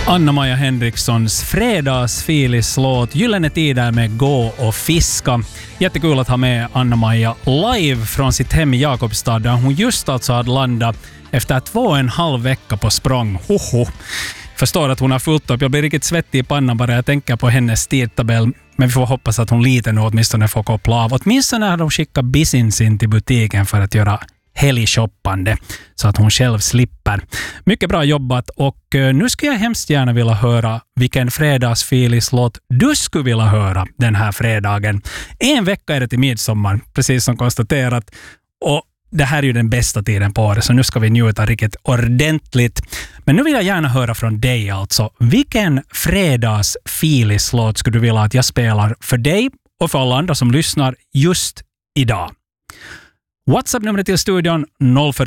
Anna-Maja Henrikssons fredagsfilislåt Gyllene tider med Gå och fiska. Jättekul att ha med Anna-Maja live från sitt hem i Jakobstad där hon just alltså hade landat efter 2,5 vecka på språng. Hoho. Förstår att hon har fullt upp. Jag blir riktigt svettig i pannan bara jag tänker på hennes tidtabell. Men vi får hoppas att hon lite nu åtminstone får koppla av. Åtminstone när de skickar business in till butiken för att göra helgshoppande så att hon själv slipper. Mycket bra jobbat och nu skulle jag hemskt gärna vilja höra vilken fredagsfilislåt du skulle vilja höra den här fredagen. En vecka är det till midsommar, precis som konstaterat. Och det här är ju den bästa tiden på året så nu ska vi njuta riktigt ordentligt. Men nu vill jag gärna höra från dig alltså. Vilken fredagsfilislåt skulle du vilja att jag spelar för dig och för alla andra som lyssnar just idag? WhatsApp-numret till studion 040